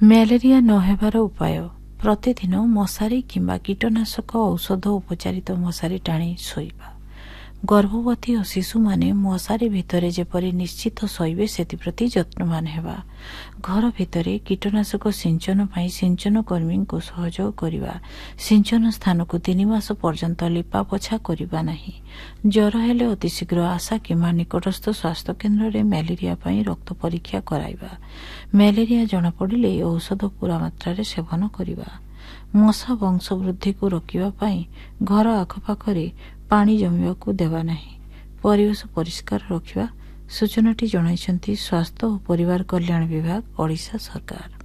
Malaria ନ ହେବାର ଉପାୟ। ପ୍ରତିଦିନ ମଶାରୀ କିମ୍ବା କୀଟନାଶକ ଔଷଧ ଉପଚାରିତ ମଶାରୀ ଟାଣି ଶୋଇବା। ଗର୍ଭବତୀ ଓ ଶିଶୁମାନେ ମଶାରୀ ଭିତରେ ଯେପରି ନିଶ୍ଚିତ ଶୋଇବେ ସେଥିପ୍ରତି ଯତ୍ନବାନ ହେବା। ଘର ଭିତରେ କୀଟନାଶକ ସିଞ୍ଚନ ପାଇଁ ସିଞ୍ଚନ କର୍ମୀଙ୍କୁ ସହଯୋଗ କରିବା। ସିଞ୍ଚନ ସ୍ଥାନକୁ 3 ମାସ ପର୍ଯ୍ୟନ୍ତ ଲିପାପୋଛା କରିବା ନାହିଁ। ଜ୍ୱର ହେଲେ ଅତିଶୀଘ୍ର ଆଶା କିମ୍ବା ନିକଟସ୍ଥ ସ୍ୱାସ୍ଥ୍ୟକେନ୍ଦ୍ରରେ ମ୍ୟାଲେରିଆ ପାଇଁ ରକ୍ତ ପରୀକ୍ଷା କରାଇବା। ମ୍ୟାଲେରିଆ ଜଣାପଡ଼ିଲେ ଔଷଧ ପୂରା ମାତ୍ରାରେ ସେବନ କରିବା। ମଶା ବଂଶ ବୃଦ୍ଧିକୁ ରୋକିବା ପାଇଁ ଘର ଆଖପାଖରେ ପାଣି ଜମିବାକୁ ଦେବା ନାହିଁ। ପରିବେଶ ପରିଷ୍କାର ରଖିବା। ସୂଚନାଟି ଜଣାଇଛନ୍ତି ସ୍ୱାସ୍ଥ୍ୟ ଓ ପରିବାର କଲ୍ୟାଣ ବିଭାଗ, ଓଡ଼ିଶା ସରକାର।